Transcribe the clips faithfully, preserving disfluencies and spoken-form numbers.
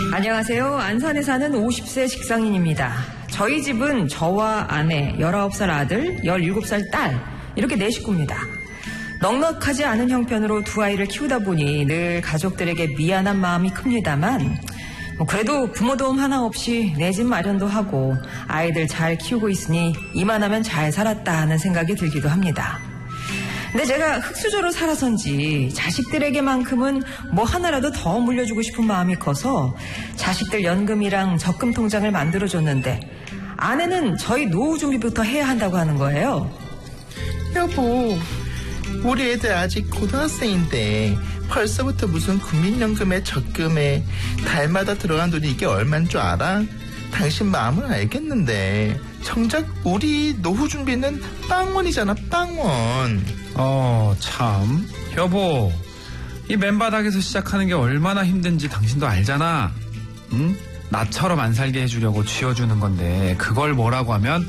안녕하세요. 안산에 사는 오십 세 직장인입니다. 저희 집은 저와 아내, 열아홉 살 아들, 열일곱 살 딸 이렇게 네 식구입니다. 넉넉하지 않은 형편으로 두 아이를 키우다 보니 늘 가족들에게 미안한 마음이 큽니다만 뭐 그래도 부모 도움 하나 없이 내 집 마련도 하고 아이들 잘 키우고 있으니 이만하면 잘 살았다 하는 생각이 들기도 합니다. 근데 제가 흙수저로 살아선지 자식들에게만큼은 뭐 하나라도 더 물려주고 싶은 마음이 커서 자식들 연금이랑 적금 통장을 만들어줬는데 아내는 저희 노후 준비부터 해야 한다고 하는 거예요. 여보, 우리 애들 아직 고등학생인데 벌써부터 무슨 국민연금에 적금에 달마다 들어간 돈이 이게 얼마인 줄 알아? 당신 마음은 알겠는데 정작 우리 노후 준비는 빵원이잖아, 빵원. 어, 참. 여보, 이 맨바닥에서 시작하는 게 얼마나 힘든지 당신도 알잖아. 응? 나처럼 안 살게 해주려고 쥐어주는 건데 그걸 뭐라고 하면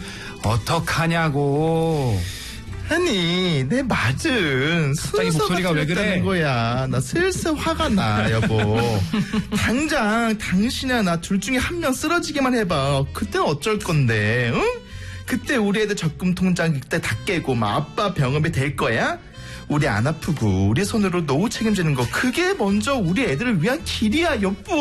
어떡하냐고. 아니, 내 맞은 갑자기 목소리가 왜 그래? 거야. 나 슬슬 화가 나, 여보. 당장 당신이나 나 둘 중에 한 명 쓰러지기만 해봐. 그때 어쩔 건데, 응? 그때 우리 애들 적금 통장 그때 다 깨고 막 아빠 병원비 될 거야? 우리 안 아프고 우리 손으로 노후 책임지는 거 그게 먼저 우리 애들을 위한 길이야, 여보.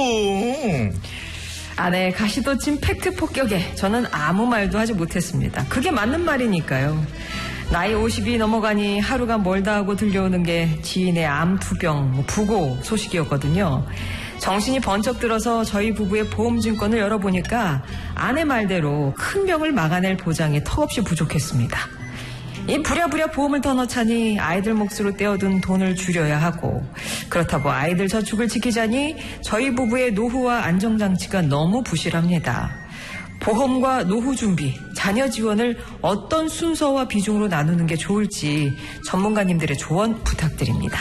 아내 가시돋친 팩트 폭격에 저는 아무 말도 하지 못했습니다. 그게 맞는 말이니까요. 나이 오십이 넘어가니 하루가 멀다 하고 들려오는 게 지인의 암투병, 부고 소식이었거든요. 정신이 번쩍 들어서 저희 부부의 보험증권을 열어보니까 아내 말대로 큰 병을 막아낼 보장이 턱없이 부족했습니다. 이 부랴부랴 보험을 더 넣자니 아이들 몫으로 떼어둔 돈을 줄여야 하고 그렇다고 아이들 저축을 지키자니 저희 부부의 노후와 안정장치가 너무 부실합니다. 보험과 노후 준비, 자녀 지원을 어떤 순서와 비중으로 나누는 게 좋을지 전문가님들의 조언 부탁드립니다.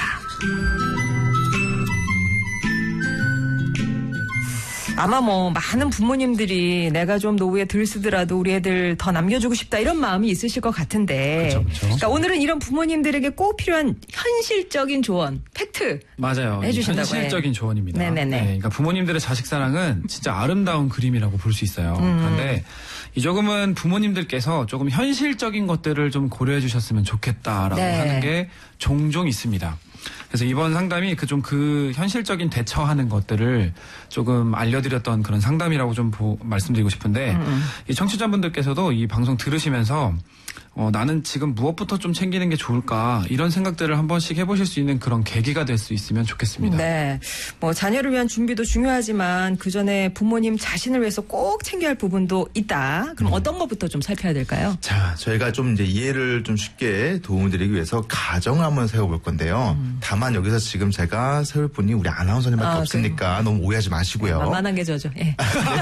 아마 뭐 많은 부모님들이 내가 좀 노후에 덜 쓰더라도 우리 애들 더 남겨주고 싶다 이런 마음이 있으실 것 같은데 그쵸, 그쵸. 그러니까 오늘은 이런 부모님들에게 꼭 필요한 현실적인 조언, 팩트 맞아요. 해주신다고 현실적인 해. 조언입니다. 네네네. 네, 그러니까 부모님들의 자식 사랑은 진짜 아름다운 그림이라고 볼 수 있어요. 음. 그런데 이 조금은 부모님들께서 조금 현실적인 것들을 좀 고려해 주셨으면 좋겠다라고 네. 하는 게 종종 있습니다. 그래서 이번 상담이 그 좀 그 현실적인 대처하는 것들을 조금 알려드렸던 그런 상담이라고 좀 보, 말씀드리고 싶은데 음. 이 청취자분들께서도 이 방송 들으시면서 어, 나는 지금 무엇부터 좀 챙기는 게 좋을까 이런 생각들을 한 번씩 해보실 수 있는 그런 계기가 될 수 있으면 좋겠습니다. 네, 뭐 자녀를 위한 준비도 중요하지만 그 전에 부모님 자신을 위해서 꼭 챙겨야 할 부분도 있다. 그럼 음. 어떤 것부터 좀 살펴야 될까요? 자, 저희가 좀 이제 이해를 좀 쉽게 도움을 드리기 위해서 가정을 한번 세워볼 건데요. 음. 다만 여기서 지금 제가 세울 분이 우리 아나운서님밖에 아, 없으니까 너무 오해하지 마시고요. 만만한 게 저죠. 예.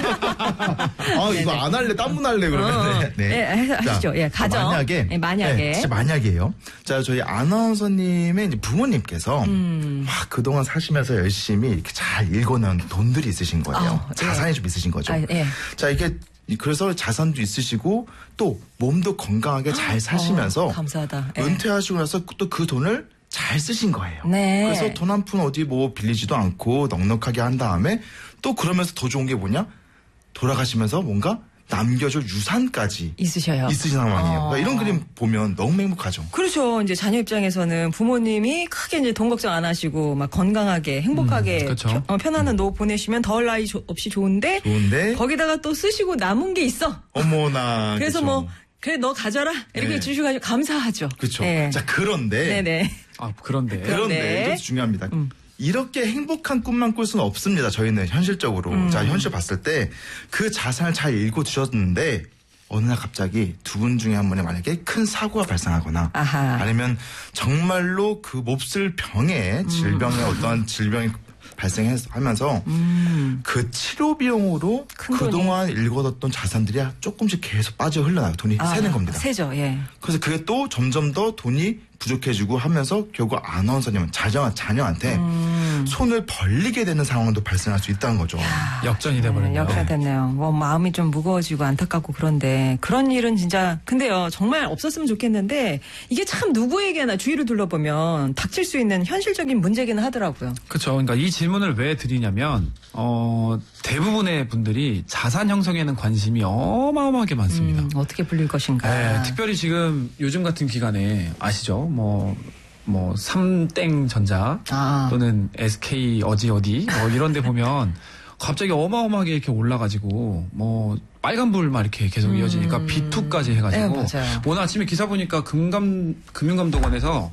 아, 이거 안 할래, 딴분할래 그러면. 어, 네. 네, 하시죠. 예, 가정. 만약에. 예, 만약에. 네, 진짜 만약에요. 자, 저희 아나운서님의 이제 부모님께서 음. 막 그동안 사시면서 열심히 이렇게 잘 읽어놓은 돈들이 있으신 거예요. 아, 자산이 예. 좀 있으신 거죠. 아, 예. 자, 이게 그래서 자산도 있으시고 또 몸도 건강하게 잘 사시면서 어, 감사하다. 예. 은퇴하시고 나서 또 그 돈을 잘 쓰신 거예요. 네. 그래서 돈 한 푼 어디 뭐 빌리지도 않고 넉넉하게 한 다음에 또 그러면서 더 좋은 게 뭐냐? 돌아가시면서 뭔가 남겨줄 유산까지 있으셔요. 있으신 상황이에요. 어. 그러니까 이런 그림 보면 너무 행복하죠. 그렇죠. 이제 자녀 입장에서는 부모님이 크게 이제 돈 걱정 안 하시고 막 건강하게 행복하게 음, 그렇죠. 펴- 어, 편안한 노후 보내시면 덜 나이 조- 없이 좋은데 좋은데 거기다가 또 쓰시고 남은 게 있어. 어머나. 그래서 그쵸. 뭐 그래 너 가져라 이렇게 네. 주시고 감사하죠. 그렇죠. 네. 자, 그런데 네네. 아, 그런데. 그런데 그런데. 이것도 중요합니다. 음. 이렇게 행복한 꿈만 꿀 수는 없습니다. 저희는 현실적으로. 음. 자, 현실 봤을 때 그 자산을 잘 읽고 주셨는데 어느 날 갑자기 두 분 중에 한 분이 만약에 큰 사고가 발생하거나 아하. 아니면 정말로 그 몹쓸 병에 질병에 어떠한 질병이 발생하면서 음. 그 치료 비용으로 큰 그동안 읽어뒀던 자산들이 조금씩 계속 빠져 흘러나요. 돈이 아, 새는 겁니다. 세죠. 예. 그래서 그게 또 점점 더 돈이 부족해지고 하면서 결국 아나운서님은 자녀, 자녀한테 음. 손을 벌리게 되는 상황도 발생할 수 있다는 거죠. 야, 역전이 돼버렸네요. 네, 역전이 됐네요. 뭐 마음이 좀 무거워지고 안타깝고 그런데 그런 일은 진짜 근데요 정말 없었으면 좋겠는데 이게 참 누구에게나 주위를 둘러보면 닥칠 수 있는 현실적인 문제기는 하더라고요. 그렇죠. 그러니까 이 질문을 왜 드리냐면 어, 대부분의 분들이 자산 형성에는 관심이 어마어마하게 많습니다. 음, 어떻게 불릴 것인가. 네, 특별히 지금 요즘 같은 기간에 아시죠? 뭐, 뭐, 삼땡전자 아. 또는 에스케이 어디 어디 뭐 이런 데 보면 갑자기 어마어마하게 이렇게 올라가지고 뭐 빨간불 막 이렇게 계속 음. 이어지니까 비투까지 해가지고 네, 맞아요. 오늘 아침에 기사 보니까 금감 금융감독원에서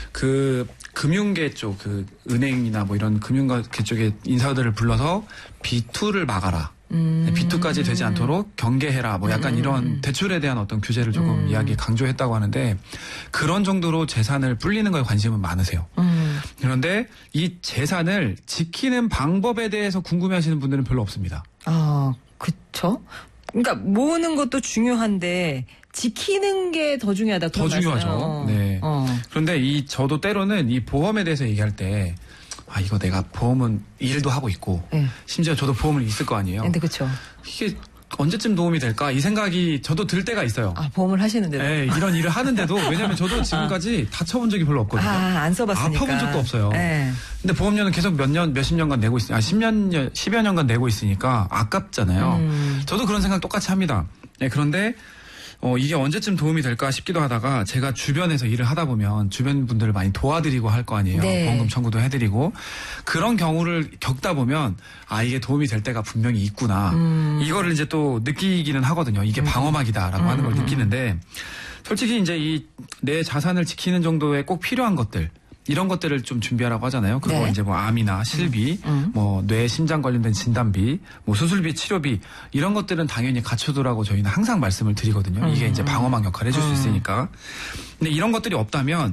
그 금융계 쪽 그 은행이나 뭐 이런 금융계 쪽의 인사들을 불러서 비투를 막아라. 음. 비투까지 되지 않도록 경계해라. 뭐 약간 음. 이런 대출에 대한 어떤 규제를 조금 음. 이야기 강조했다고 하는데 그런 정도로 재산을 불리는 거에 관심은 많으세요. 음. 그런데 이 재산을 지키는 방법에 대해서 궁금해하시는 분들은 별로 없습니다. 아, 그쵸? 그러니까 모으는 것도 중요한데 지키는 게 더 중요하다. 더 중요하죠. 어. 네. 어. 그런데 이 저도 때로는 이 보험에 대해서 얘기할 때 아, 이거 내가 보험은 일도 하고 있고, 네. 심지어 저도 보험을 있을 거 아니에요. 근데 그쵸. 이게 언제쯤 도움이 될까? 이 생각이 저도 들 때가 있어요. 아, 보험을 하시는데도. 네, 이런 일을 하는데도, 왜냐면 저도 지금까지 다쳐본 적이 별로 없거든요. 아, 안 써봤으니까. 아파본 적도 없어요. 네. 근데 보험료는 계속 몇 년, 몇십 년간 내고 있으니까, 아, 십여 년, 십여 년간 내고 있으니까 아깝잖아요. 음. 저도 그런 생각 똑같이 합니다. 네, 그런데, 어, 이게 언제쯤 도움이 될까 싶기도 하다가 제가 주변에서 일을 하다 보면 주변 분들을 많이 도와드리고 할 거 아니에요. 네. 보험금 청구도 해드리고 그런 경우를 겪다 보면 아 이게 도움이 될 때가 분명히 있구나. 음. 이거를 이제 또 느끼기는 하거든요. 이게 방어막이다라고 음. 하는 걸 느끼는데 솔직히 이제 이 내 자산을 지키는 정도에 꼭 필요한 것들 이런 것들을 좀 준비하라고 하잖아요. 그거 네. 이제 뭐 암이나 실비, 음. 뭐 뇌 심장 관련된 진단비, 뭐 수술비, 치료비 이런 것들은 당연히 갖춰두라고 저희는 항상 말씀을 드리거든요. 음. 이게 이제 방어막 역할을 해줄 수 음. 있으니까. 근데 이런 것들이 없다면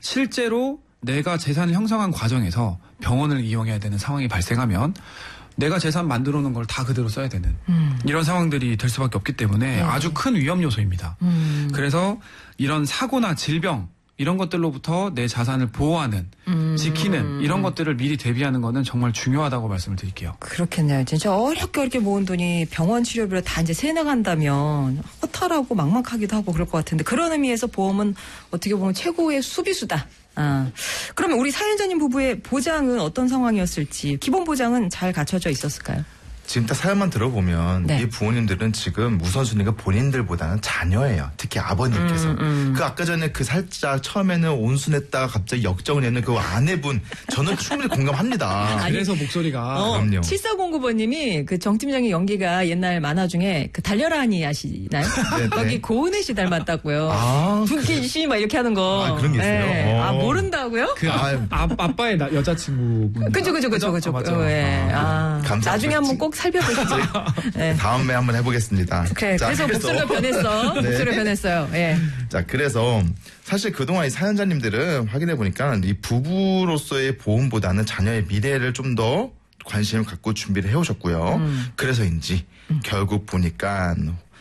실제로 내가 재산을 형성한 과정에서 병원을 이용해야 되는 상황이 발생하면 내가 재산 만들어 놓은 걸 다 그대로 써야 되는 음. 이런 상황들이 될 수밖에 없기 때문에 네. 아주 큰 위험 요소입니다. 음. 그래서 이런 사고나 질병 이런 것들로부터 내 자산을 보호하는, 음. 지키는 이런 것들을 미리 대비하는 거는 정말 중요하다고 말씀을 드릴게요. 그렇겠네요. 진짜 어렵게 어렵게 모은 돈이 병원 치료비로 다 이제 새 나간다면 허탈하고 막막하기도 하고 그럴 것 같은데 그런 의미에서 보험은 어떻게 보면 최고의 수비수다. 아. 그러면 우리 사연자님 부부의 보장은 어떤 상황이었을지 기본 보장은 잘 갖춰져 있었을까요? 지금 딱 사연만 들어보면 네. 이 부모님들은 지금 우선순위가 본인들보다는 자녀예요. 특히 아버님께서. 음, 음. 그 아까 전에 그 살짝 처음에는 온순했다가 갑자기 역정을 내는 그 아내분 저는 충분히 공감합니다. 아니, 그래서 목소리가 어, 그럼요. 칠사공구 번님이 그 정 팀장의 연기가 옛날 만화 중에 그 달려라 하니 아시나요? 네, 네. 거기 고은혜 씨 닮았다고요. 아, 분기 씨 막 이렇게 하는 거. 아, 그런 게 있어요? 아 어. 모른다고요? 그 아, 아, 아빠의 나- 여자친구분. 그죠 그죠 그죠 그죠. 아, 맞죠? 어, 예. 아, 아, 감사합니다. 나중에 한번 꼭 살펴보시죠. 네. 다음에 한번 해보겠습니다. 그래, 자, 그래서 목소리가 변했어. 네. 목소리가 변했어요. 예. 자, 그래서 사실 그동안 이 사연자님들은 확인해 보니까 이 부부로서의 보험보다는 자녀의 미래를 좀 더 관심을 갖고 준비를 해오셨고요. 음. 그래서인지 음. 결국 보니까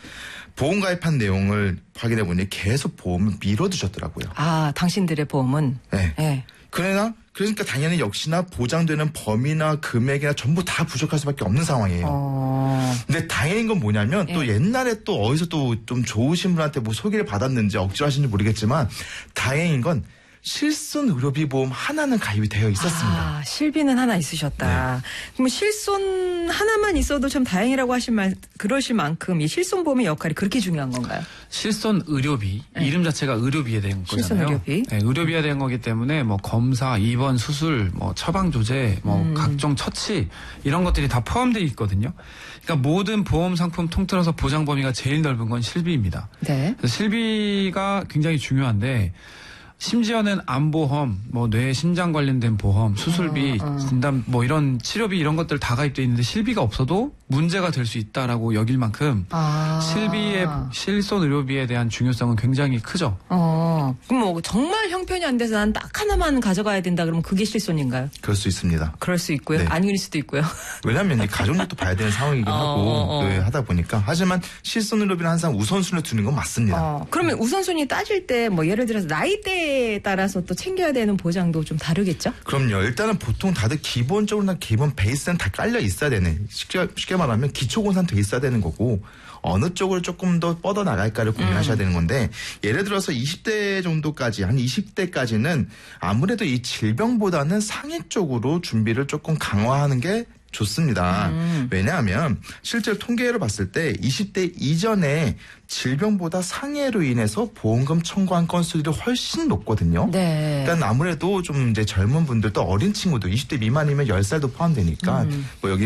보험 가입한 내용을 확인해 보니 계속 보험을 미뤄두셨더라고요. 아, 당신들의 보험은. 네. 예. 그러나 그러니까 당연히 역시나 보장되는 범위나 금액이나 전부 다 부족할 수밖에 없는 상황이에요. 어. 근데 다행인 건 뭐냐면 또 예. 옛날에 또 어디서 또 좀 좋으신 분한테 뭐 소개를 받았는지 억지로 하시는지 모르겠지만 다행인 건 실손 의료비 보험 하나는 가입이 되어 있었습니다. 아, 실비는 하나 있으셨다. 그럼 실손 하나만 있어도 참 다행이라고 하실 말, 그러실 만큼 이 실손보험의 역할이 그렇게 중요한 건가요? 실손 의료비 네. 이름 자체가 의료비에 대한 실손 거잖아요. 의료비. 네, 의료비에 대한 거기 때문에 뭐 검사, 입원, 수술, 뭐 처방 조제, 뭐 음. 각종 처치 이런 것들이 다 포함되어 있거든요. 그러니까 모든 보험 상품 통틀어서 보장 범위가 제일 넓은 건 실비입니다. 네. 그래서 실비가 굉장히 중요한데 심지어는 암보험, 뭐 뇌 심장 관련된 보험, 수술비, 어, 어. 진단, 뭐 이런 치료비 이런 것들 다 가입돼 있는데 실비가 없어도 문제가 될 수 있다라고 여길 만큼 아. 실비의 실손 의료비에 대한 중요성은 굉장히 크죠. 어. 그럼 뭐 정말 형편이 안 돼서 난 딱 하나만 가져가야 된다 그러면 그게 실손인가요? 그럴 수 있습니다. 그럴 수 있고요. 네. 아닐 수도 있고요. 왜냐하면 이 가족력도 봐야 되는 상황이긴 어, 하고 어, 어. 네, 하다 보니까 하지만 실손 의료비는 항상 우선순위를 두는 건 맞습니다. 어, 그러면 우선순위 따질 때 뭐 예를 들어서 나이대에 따라서 또 챙겨야 되는 보장도 좀 다르겠죠? 그럼요. 일단은 보통 다들 기본적으로 기본 베이스는 다 깔려 있어야 되는, 쉽게, 쉽게 말하면 기초공산 돼 있어야 되는 거고 어느 쪽으로 조금 더 뻗어 나갈까를 고민하셔야 음. 되는 건데 예를 들어서 이십 대 정도까지 한 이십 대까지는 아무래도 이 질병보다는 상해 쪽으로 준비를 조금 강화하는 게 좋습니다. 음. 왜냐하면 실제로 통계를 봤을 때 이십 대 이전에 질병보다 상해로 인해서 보험금 청구한 건수들이 훨씬 높거든요. 네. 그러니까 아무래도 좀 이제 젊은 분들도 어린 친구들 이십 대 미만이면 열 살도 포함되니까 음. 뭐 여기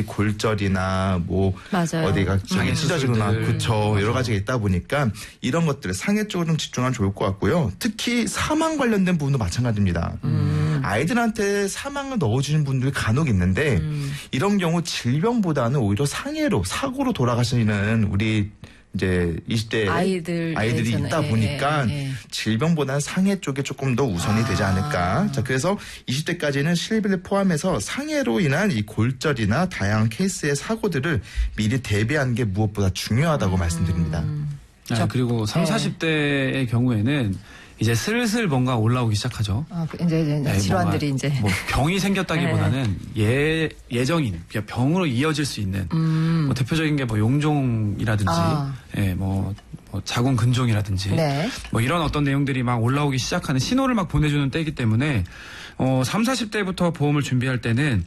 골절이나 뭐 맞아요. 어디가 저기 음. 찢어지거나 그쵸 맞아. 여러 가지가 있다 보니까 이런 것들을 상해 쪽으로 좀 집중하면 좋을 것 같고요. 특히 사망 관련된 부분도 마찬가지입니다. 음. 아이들한테 사망을 넣어주는 분들이 간혹 있는데 음. 이런 경우 질병보다는 오히려 상해로 사고로 돌아가시는 우리 이제 이십 대 아이들 아이들이 있다 예, 보니까 예, 예. 질병보다는 상해 쪽에 조금 더 우선이 되지 않을까. 아. 자, 그래서 이십 대까지는 실비를 포함해서 상해로 인한 이 골절이나 다양한 케이스의 사고들을 미리 대비하는 게 무엇보다 중요하다고 음. 말씀드립니다. 아, 그리고 삼십, 사십 대의 경우에는 이제 슬슬 뭔가 올라오기 시작하죠. 아, 이제, 이제 네, 질환들이 이제 뭐 병이 생겼다기보다는 예 예정인 병으로 이어질 수 있는 음. 뭐 대표적인 게 뭐 용종이라든지, 아. 예, 뭐, 뭐 자궁 근종이라든지, 네. 뭐 이런 어떤 내용들이 막 올라오기 시작하는 신호를 막 보내주는 때이기 때문에 어 삼십, 사십 대부터 보험을 준비할 때는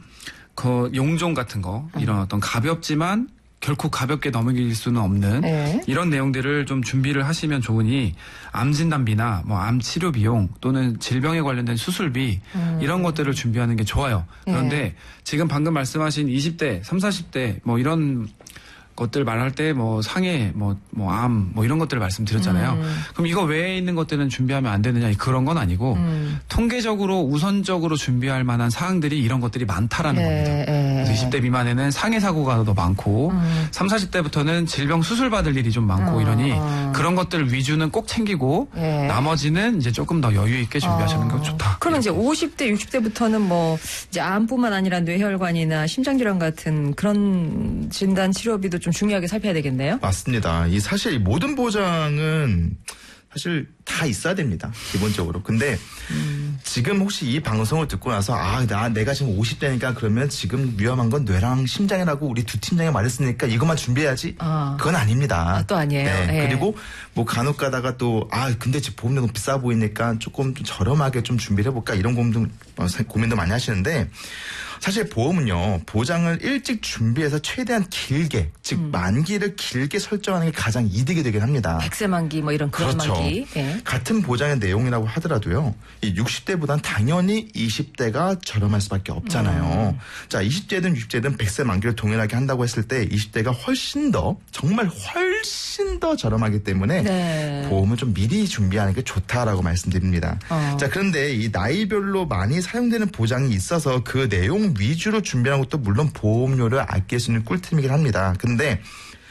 그 용종 같은 거 이런 어떤 가볍지만 결코 가볍게 넘길 수는 없는 네. 이런 내용들을 좀 준비를 하시면 좋으니 암 진단비나 뭐 암 치료 비용 또는 질병에 관련된 수술비 음. 이런 것들을 준비하는 게 좋아요. 그런데 네. 지금 방금 말씀하신 이십 대, 삼십, 사십 대 뭐 이런 것들 말할 때 뭐 상해, 뭐, 뭐 암, 뭐 이런 것들을 말씀드렸잖아요. 음. 그럼 이거 외에 있는 것들은 준비하면 안 되느냐 그런 건 아니고 음. 통계적으로 우선적으로 준비할 만한 사항들이 이런 것들이 많다라는 네, 겁니다. 네. 그래서 이십 대 미만에는 상해 사고가 더 많고 음. 삼십, 사십 대부터는 질병 수술 받을 일이 좀 많고 어, 이러니 어. 그런 것들 위주는 꼭 챙기고 네. 나머지는 이제 조금 더 여유 있게 준비하시는 어. 게 좋다. 그러면 이제 오십 대, 육십 대부터는 뭐 이제 암뿐만 아니라 뇌혈관이나 심장질환 같은 그런 진단 치료비도 좀 중요하게 살펴야 되겠네요. 맞습니다. 이 사실 모든 보장은 사실 다 있어야 됩니다. 기본적으로. 근데 음. 지금 혹시 이 방송을 듣고 나서 아, 나 내가 지금 오십 대니까 그러면 지금 위험한 건 뇌랑 심장이라고 우리 두 팀장이 말했으니까 이것만 준비해야지. 아. 그건 아닙니다. 아, 또 아니에요. 네. 네. 그리고 뭐 간혹 가다가 또 아, 근데 지금 보험료 너무 비싸 보이니까 조금 좀 저렴하게 좀 준비를 해볼까 이런 고민도, 고민도 많이 하시는데 사실 보험은요, 보장을 일찍 준비해서 최대한 길게, 즉 음. 만기를 길게 설정하는 게 가장 이득이 되긴 합니다. 백세 만기 뭐 이런 그런 그렇죠. 만기. 예. 같은 보장의 내용이라고 하더라도요, 이 육십 대보단 당연히 이십 대가 저렴할 수밖에 없잖아요. 음. 자, 이십 대든 육십 대든 백세 만기를 동일하게 한다고 했을 때 이십 대가 훨씬 더, 정말 훨씬 더 저렴하기 때문에 네. 보험을 좀 미리 준비하는 게 좋다라고 말씀드립니다. 어. 자, 그런데 이 나이별로 많이 사용되는 보장이 있어서 그 내용 위주로 준비하는 것도 물론 보험료를 아낄 수 있는 꿀팁이긴 합니다. 근데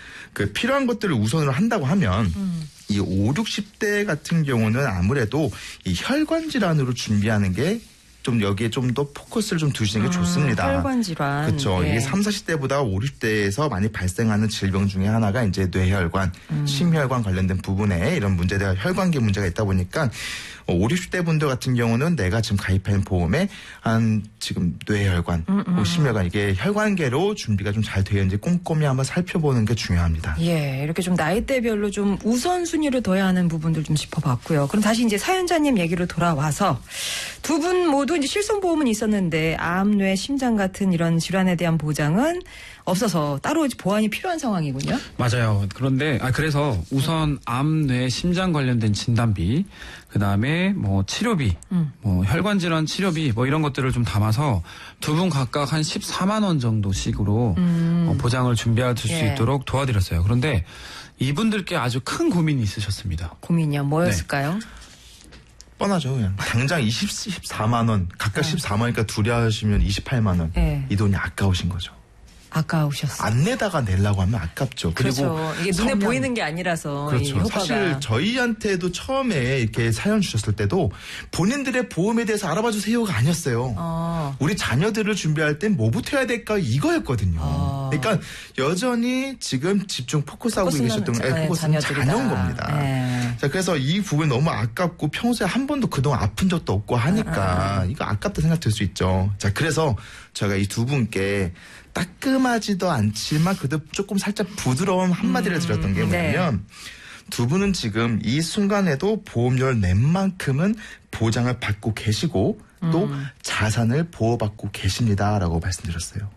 그 필요한 것들을 우선으로 한다고 하면 음. 이 오십, 육십 대 같은 경우는 아무래도 이 혈관 질환으로 준비하는 게 좀 여기에 좀 더 포커스를 좀 두시는 게 음, 좋습니다. 혈관 질환. 그렇죠. 예. 이게 삼십, 사십 대보다 오십, 육십 대에서 많이 발생하는 질병 중에 하나가 이제 뇌혈관, 음. 심혈관 관련된 부분에 이런 문제가 혈관계 문제가 있다 보니까 오십, 육십 대 분들 같은 경우는 내가 지금 가입한 보험에 한 지금 뇌혈관, 음, 음. 심혈관 이게 혈관계로 준비가 좀 잘 되어 있는지 꼼꼼히 한번 살펴보는 게 중요합니다. 예, 이렇게 좀 나이대별로 좀 우선순위를 둬야 하는 부분들 좀 짚어봤고요. 그럼 다시 이제 사연자님 얘기로 돌아와서 두 분 모두 이제 실손보험은 있었는데 암, 뇌, 심장 같은 이런 질환에 대한 보장은 없어서 따로 보완이 필요한 상황이군요. 맞아요. 그런데 아 그래서 우선 암, 뇌, 심장 관련된 진단비, 그 다음에 뭐 치료비, 음. 뭐 혈관 질환 치료비, 뭐 이런 것들을 좀 담아서 두 분 각각 한 십사만 원 정도씩으로 음. 어, 보장을 준비하실 예. 수 있도록 도와드렸어요. 그런데 이분들께 아주 큰 고민이 있으셨습니다. 고민이요? 뭐였을까요? 네. 뻔하죠. 그냥 당장 이십, 십사만 원, 각각 네. 십사만 원이니까 둘이 하시면 이십팔만 원. 네. 이 돈이 아까우신 거죠. 아까우셨어요. 안 내다가 내려고 하면 아깝죠. 그리고 그렇죠. 이게 눈에 성향- 보이는 게 아니라서 이 그렇죠. 효과가. 사실 저희한테도 처음에 이렇게 사연 주셨을 때도 본인들의 보험에 대해서 알아봐 주세요가 아니었어요. 어. 우리 자녀들을 준비할 땐 뭐부터 해야 될까 이거였거든요. 어. 그러니까 여전히 지금 집중 포커스하고 포커스는 계셨던 자- 예, 네, 포커스는 자녀들이다. 자녀인 겁니다. 네. 자, 그래서 이 부분이 너무 아깝고 평소에 한 번도 그동안 아픈 적도 없고 하니까 이거 아깝다 생각 들 수 있죠. 자, 그래서 저희가 이 두 분께 따끔하지도 않지만 그래도 조금 살짝 부드러운 한마디를 드렸던 게 뭐냐면 두 분은 지금 이 순간에도 보험료를 낸 만큼은 보장을 받고 계시고 또 음. 자산을 보호받고 계십니다라고 말씀드렸어요.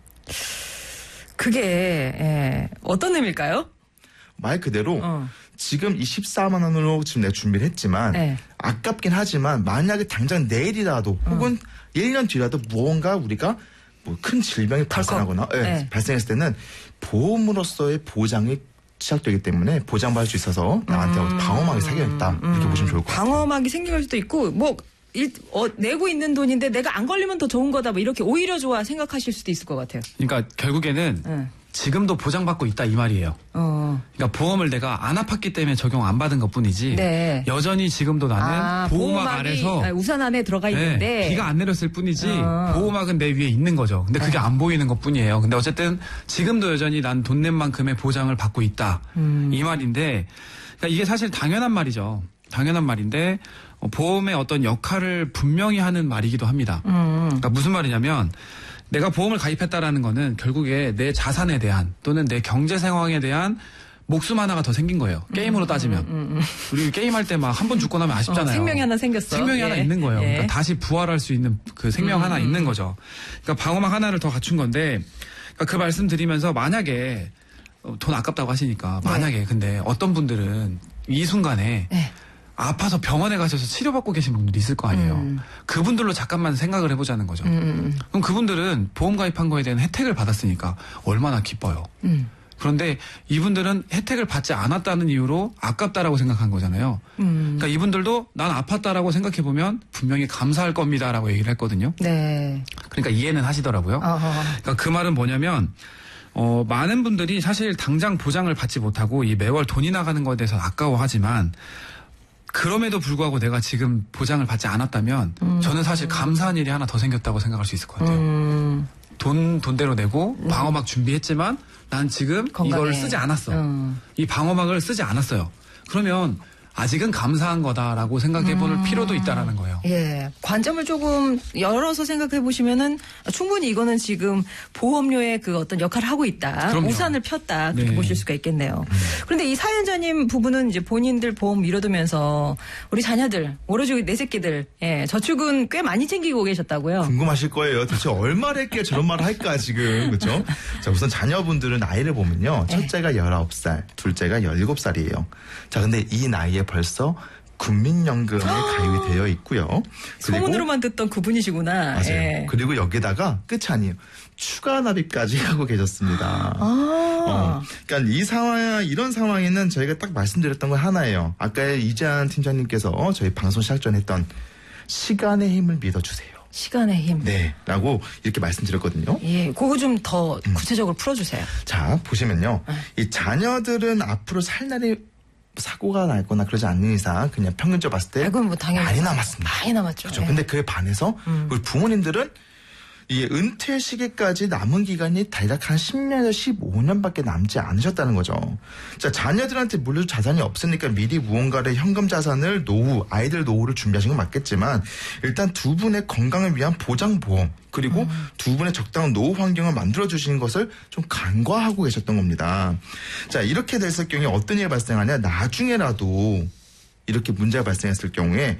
그게 예, 어떤 의미일까요? 말 그대로 어. 지금 이 십사만 원으로 지금 내가 준비를 했지만 네. 아깝긴 하지만 만약에 당장 내일이라도 혹은 일 년 뒤라도 무언가 우리가 뭐 큰 질병이 발생하거나 예, 네. 발생했을 때는 보험으로서의 보장이 시작되기 때문에 보장받을 수 있어서 나한테 음. 방어막이 생겨있다 이렇게 보시면 좋을 것 같아요. 방어막이 생길 수도 있고 뭐 일, 어, 내고 있는 돈인데 내가 안 걸리면 더 좋은 거다 뭐 이렇게 오히려 좋아 생각하실 수도 있을 것 같아요. 그러니까 결국에는 네. 지금도 보장받고 있다 이 말이에요. 어. 그러니까 보험을 내가 안 아팠기 때문에 적용 안 받은 것뿐이지 네. 여전히 지금도 나는 아, 보호막 보호막이, 아래서 아, 우산 안에 들어가 있는데 네, 비가 안 내렸을 뿐이지 어. 보호막은 내 위에 있는 거죠. 근데 그게 안 보이는 것뿐이에요. 근데 어쨌든 지금도 여전히 난 돈 낸 만큼의 보장을 받고 있다. 음. 이 말인데 그러니까 이게 사실 당연한 말이죠. 당연한 말인데 어, 보험의 어떤 역할을 분명히 하는 말이기도 합니다. 음. 그러니까 무슨 말이냐면 내가 보험을 가입했다라는 거는 결국에 내 자산에 대한 또는 내 경제 상황에 대한 목숨 하나가 더 생긴 거예요. 게임으로 따지면. 음, 음. 우리 게임할 때 막 한 번 죽고 나면 아쉽잖아요. 어, 생명이 하나 생겼어. 생명이 하나 예. 있는 거예요. 예. 그러니까 다시 부활할 수 있는 그 생명 하나 있는 거죠. 그러니까 방어막 하나를 더 갖춘 건데 그러니까 그 말씀 드리면서 만약에 어, 돈 아깝다고 하시니까 만약에 근데 어떤 분들은 이 순간에 네. 아파서 병원에 가셔서 치료받고 계신 분들이 있을 거 아니에요. 음. 그분들로 잠깐만 생각을 해보자는 거죠. 음. 그럼 그분들은 보험 가입한 거에 대한 혜택을 받았으니까 얼마나 기뻐요. 음. 그런데 이분들은 혜택을 받지 않았다는 이유로 아깝다라고 생각한 거잖아요. 음. 그러니까 이분들도 난 아팠다라고 생각해보면 분명히 감사할 겁니다라고 얘기를 했거든요. 네. 그러니까 이해는 하시더라고요. 어허. 그러니까 그 말은 뭐냐면 어, 많은 분들이 사실 당장 보장을 받지 못하고 이 매월 돈이 나가는 거에 대해서 아까워하지만 그럼에도 불구하고 내가 지금 보장을 받지 않았다면 음. 저는 사실 감사한 일이 하나 더 생겼다고 생각할 수 있을 것 같아요. 음. 돈 돈대로 내고 방어막 준비했지만 난 지금 건강해. 이걸 쓰지 않았어. 음. 이 방어막을 쓰지 않았어요. 그러면 아직은 감사한 거다라고 생각해 볼 음. 필요도 있다라는 거예요. 예. 관점을 조금 열어서 생각해 보시면은 충분히 이거는 지금 보험료의 그 어떤 역할을 하고 있다. 그럼요. 우산을 폈다. 그렇게 네. 보실 수가 있겠네요. 그런데 이 사연자님 부부는 이제 본인들 보험 미뤄두면서 우리 자녀들, 오로지 내 새끼들, 예, 저축은 꽤 많이 챙기고 계셨다고요. 궁금하실 거예요. 대체 얼마를 했길래 저런 말을 할까 지금. 그렇죠? 자, 우선 자녀분들은 나이를 보면요. 네. 첫째가 열아홉 살, 둘째가 열일곱 살이에요. 자, 근데 이 나이에 벌써 국민연금에 가입이 되어 있고요. 소문으로만 듣던 그분이시구나. 맞아요. 예. 그리고 여기다가 끝이 아니에요. 추가 납입까지 하고 계셨습니다. 아. 어, 그러니까 이 상황, 이런 상황에는 저희가 딱 말씀드렸던 건 하나예요. 아까 이재한 팀장님께서 저희 방송 시작 전에 했던 시간의 힘을 믿어주세요. 시간의 힘. 네, 라고 이렇게 말씀드렸거든요. 예, 그거 좀 더 음. 구체적으로 풀어주세요. 자, 보시면요. 이 자녀들은 앞으로 살 날이 사고가 날거나 그러지 않는 이상 그냥 평균적으로 봤을 때 아이고, 뭐 당연히 많이 남았습니다. 많이 남았죠. 그렇죠. 예. 근데 그에 반해서 음. 우리 부모님들은 이 은퇴 시기까지 남은 기간이 대략 한 십 년에서 십오 년밖에 남지 않으셨다는 거죠. 자, 자녀들한테 물려줄 자산이 없으니까 미리 무언가를 현금 자산을 노후, 아이들 노후를 준비하신 건 맞겠지만 일단 두 분의 건강을 위한 보장보험 그리고 음. 두 분의 적당한 노후 환경을 만들어 주시는 것을 좀 간과하고 계셨던 겁니다. 자, 이렇게 됐을 경우에 어떤 일이 발생하냐? 나중에라도 이렇게 문제가 발생했을 경우에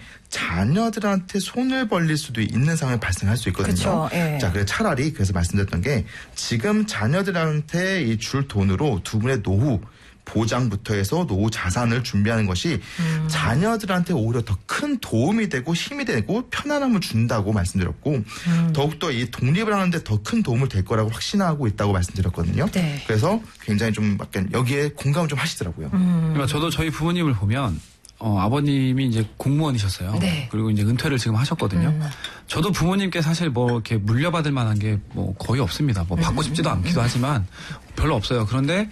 자녀들한테 손을 벌릴 수도 있는 상황이 발생할 수 있거든요. 그쵸, 예. 자, 그래서 차라리 그래서 말씀드렸던 게 지금 자녀들한테 이 줄 돈으로 두 분의 노후 보장부터 해서 노후 자산을 준비하는 것이 음. 자녀들한테 오히려 더 큰 도움이 되고 힘이 되고 편안함을 준다고 말씀드렸고 음. 더욱더 이 독립을 하는데 더 큰 도움을 될 거라고 확신하고 있다고 말씀드렸거든요. 네. 그래서 굉장히 좀 약간 여기에 공감을 좀 하시더라고요. 음. 그러니까 저도 저희 부모님을 보면 어, 아버님이 이제 공무원이셨어요. 네. 그리고 이제 은퇴를 지금 하셨거든요. 음. 저도 부모님께 사실 뭐 이렇게 물려받을 만한 게 뭐 거의 없습니다. 뭐 받고 싶지도 않기도 하지만 별로 없어요. 그런데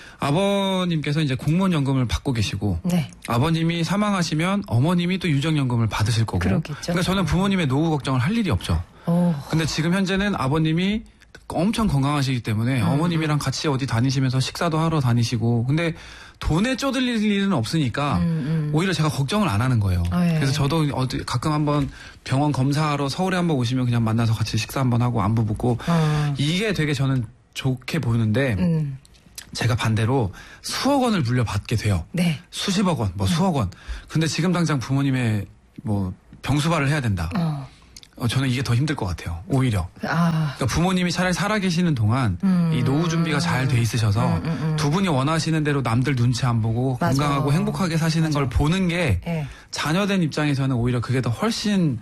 아버님께서 이제 공무원연금을 받고 계시고 네. 아버님이 사망하시면 어머님이 또 유정연금을 받으실 거고. 그렇겠죠. 그러니까 저는 부모님의 노후 걱정을 할 일이 없죠. 오. 근데 지금 현재는 아버님이 엄청 건강하시기 때문에 음. 어머님이랑 같이 어디 다니시면서 식사도 하러 다니시고 근데 돈에 쪼들릴 일은 없으니까 음, 음. 오히려 제가 걱정을 안 하는 거예요. 아, 예. 그래서 저도 어디 가끔 한번 병원 검사하러 서울에 한번 오시면 그냥 만나서 같이 식사 한번 하고 안부 묻고 어. 이게 되게 저는 좋게 보이는데 음. 제가 반대로 수억 원을 물려받게 돼요. 네. 수십억 원, 뭐 수억 원. 근데 지금 당장 부모님의 뭐 병수발을 해야 된다. 어. 어, 저는 이게 더 힘들 것 같아요. 오히려. 아. 그러니까 부모님이 차라리 살아 계시는 동안 음. 이 노후 준비가 잘 돼 있으셔서 음, 음, 음. 두 분이 원하시는 대로 남들 눈치 안 보고 맞아. 건강하고 행복하게 사시는 맞아. 걸 보는 게 예. 자녀된 입장에서는 오히려 그게 더 훨씬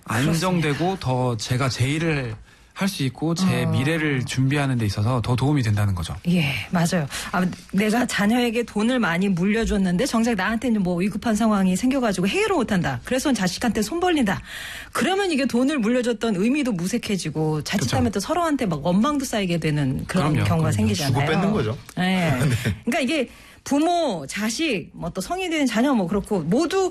안정되고 더 제가 제 일을 할 수 있고 제 어. 미래를 준비하는 데 있어서 더 도움이 된다는 거죠. 예, 맞아요. 아, 내가 자녀에게 돈을 많이 물려줬는데 정작 나한테는 뭐 위급한 상황이 생겨가지고 해결을 못한다. 그래서 자식한테 손 벌린다. 그러면 이게 돈을 물려줬던 의미도 무색해지고 자칫하면 또 서로한테 막 원망도 쌓이게 되는 그런 그럼요, 경우가 그럼요. 생기잖아요. 주고 뺏는 거죠. 예. 그러니까 이게 부모, 자식, 뭐 또 성인이 된 자녀 뭐 그렇고 모두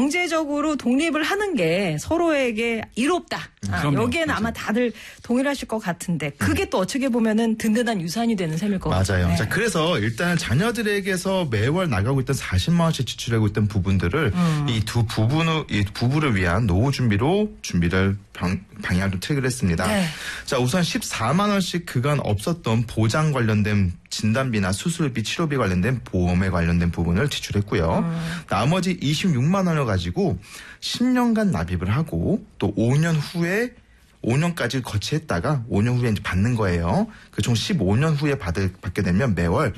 경제적으로 독립을 하는 게 서로에게 이롭다. 아, 그럼요. 여기에는 그렇죠. 아마 다들 동일하실 것 같은데 그게 또 어떻게 보면은 든든한 유산이 되는 셈일 것 같아요. 맞아요. 네. 자, 그래서 일단 자녀들에게서 매월 나가고 있던 사십만 원씩 지출하고 있던 부분들을 음. 이 두 부부는 이 부부를 위한 노후 준비로 준비를 방, 방향을 좀 틀기로 했습니다. 네. 자, 우선 십사만 원씩 그간 없었던 보장 관련된 진단비나 수술비, 치료비 관련된 보험에 관련된 부분을 지출했고요. 음. 나머지 이십육만 원을 가지고 십 년간 납입을 하고 또 오 년 후에 오 년까지 거치했다가 오 년 후에 이제 받는 거예요. 그 총 십오 년 후에 받을, 받게 되면 매월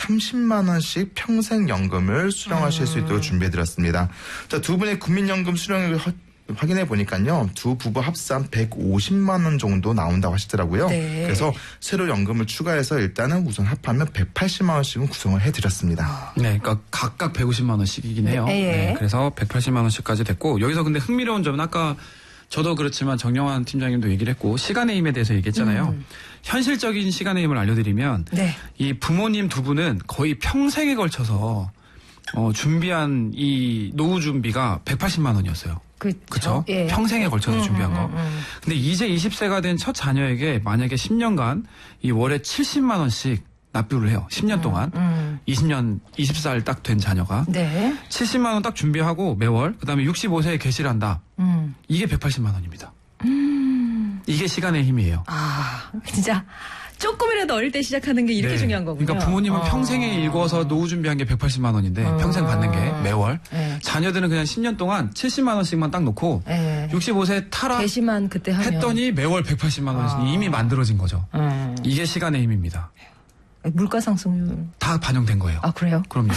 삼십만 원씩 평생연금을 수령하실 수 있도록 준비해드렸습니다. 자, 두 분의 국민연금 수령액을 허, 확인해 보니까요. 두 부부 합산 백오십만 원 정도 나온다고 하시더라고요. 네. 그래서 새로 연금을 추가해서 일단은 우선 합하면 백팔십만 원씩은 구성을 해드렸습니다. 네, 그러니까 각각 백오십만 원씩이긴 해요. 네, 예. 네, 그래서 백팔십만 원씩까지 됐고 여기서 근데 흥미로운 점은 아까 저도 그렇지만 정영환 팀장님도 얘기를 했고 시간의 힘에 대해서 얘기했잖아요. 음. 현실적인 시간의 힘을 알려드리면 네. 이 부모님 두 분은 거의 평생에 걸쳐서 어, 준비한 이 노후 준비가 백팔십만 원이었어요. 그렇죠? 예. 평생에 걸쳐서 음, 준비한 음, 거. 음, 음. 근데 이제 이십 세가 된 첫 자녀에게 만약에 십 년간 이 월에 칠십만 원씩 납부를 해요. 십 년 동안. 음. 이십 년, 이십 살 딱 된 자녀가. 네. 칠십만 원 딱 준비하고 매월. 그다음에 육십오 세에 개시를 한다. 음. 이게 백팔십만 원입니다. 음. 이게 시간의 힘이에요. 아, 진짜 조금이라도 어릴 때 시작하는 게 이렇게 네. 중요한 거군요. 그러니까 부모님은 어. 평생에 일궈서 노후 준비한 게 백팔십만 원인데 어. 평생 받는 게 매월. 네. 자녀들은 그냥 십 년 동안 칠십만 원씩만 딱 놓고 네. 육십오 세 타라 대시만 그때 하면 했더니 매월 백팔십만 원씩 아. 이미 만들어진 거죠. 음. 이게 시간의 힘입니다. 물가 상승률. 다 반영된 거예요. 아, 그래요? 그럼요.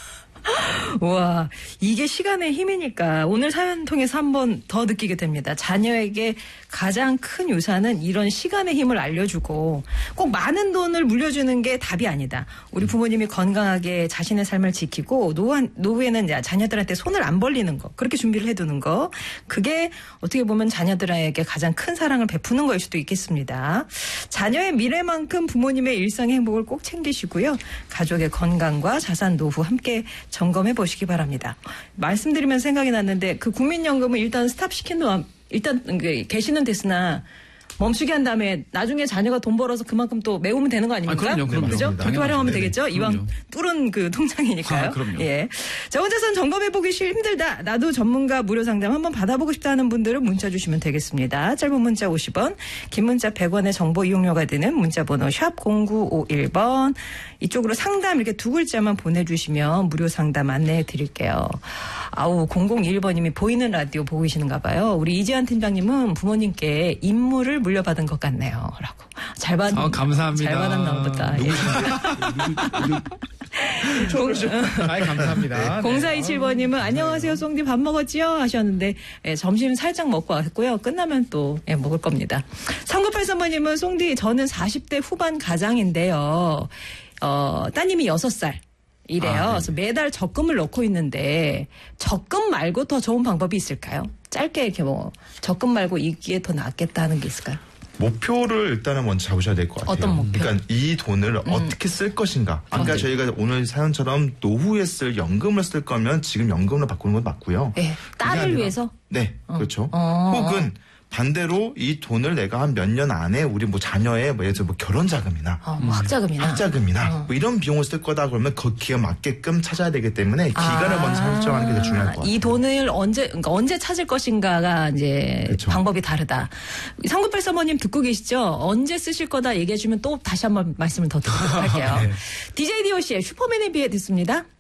와, 이게 시간의 힘이니까 오늘 사연 통해서 한 번 더 느끼게 됩니다. 자녀에게 가장 큰 유산은 이런 시간의 힘을 알려주고 꼭 많은 돈을 물려주는 게 답이 아니다. 우리 부모님이 건강하게 자신의 삶을 지키고 노후, 노후에는 이제 자녀들한테 손을 안 벌리는 거, 그렇게 준비를 해두는 거, 그게 어떻게 보면 자녀들에게 가장 큰 사랑을 베푸는 거일 수도 있겠습니다. 자녀의 미래만큼 부모님의 일상의 행복을 꼭 챙기시고요. 가족의 건강과 자산 노후 함께 점검해 보시기 바랍니다. 말씀드리면서 생각이 났는데 그 국민연금은 일단 스탑시킨 동안 일단 개시는 됐으나 멈추게 한 다음에 나중에 자녀가 돈 벌어서 그만큼 또 메우면 되는 거 아닙니까? 아, 그럼요, 그럼요. 그죠? 그렇게 당연하죠. 활용하면 네네. 되겠죠? 이왕 그럼요. 뚫은 그 통장이니까요. 아, 그럼요. 예. 자, 혼자서는 점검해보기 힘들다. 나도 전문가 무료 상담 한번 받아보고 싶다는 분들은 문자 주시면 되겠습니다. 짧은 문자 오십 원, 긴 문자 백 원의 정보 이용료가 드는 문자번호 샵 공구오일 번. 이쪽으로 상담 이렇게 두 글자만 보내주시면 무료 상담 안내해 드릴게요. 아우, 공공일 번님이 보이는 라디오 보고 계시는가 봐요. 우리 이재한 팀장님은 부모님께 임무를 물려받은 것 같네요. 라고. 잘 받, 아, 감사합니다. 잘 받았나 보다. 예. 아이, 감사합니다. 공사이칠 번님은 안녕하세요 송디 밥 먹었지요 하셨는데 예, 점심 살짝 먹고 왔고요. 끝나면 또 예, 먹을 겁니다. 삼구팔삼 번님은 송디 저는 사십 대 후반 가장인데요. 어, 따님이 여섯 살. 이래요. 아, 네. 그래서 매달 적금을 넣고 있는데 적금 말고 더 좋은 방법이 있을까요? 짧게 이렇게 뭐 적금 말고 이게 더 낫겠다는 게 있을까요? 목표를 일단은 먼저 잡으셔야 될 것 같아요. 어떤 목표? 그러니까 이 돈을 음. 어떻게 쓸 것인가. 그러니까 어디? 저희가 오늘 사연처럼 노후에 쓸 연금을 쓸 거면 지금 연금으로 바꾸는 건 맞고요. 네. 딸을 아니라, 위해서? 네, 그렇죠. 어. 혹은 반대로 이 돈을 내가 한 몇 년 안에 우리 뭐 자녀의 뭐 예를 들어 뭐 결혼 자금이나 어, 뭐 학자금이나. 학자금이나 어. 뭐 이런 비용을 쓸 거다 그러면 거기에 맞게끔 찾아야 되기 때문에 기간을 아, 먼저 설정하는 게 더 중요할 것 같아요. 이 돈을 언제, 그러니까 언제 찾을 것인가가 이제 그렇죠. 방법이 다르다. 삼구팔삼번님 듣고 계시죠? 언제 쓰실 거다 얘기해 주면 또 다시 한번 말씀을 더 드리도록 할게요. 네. 디제이 디오씨의 슈퍼맨에 비해 듣습니다.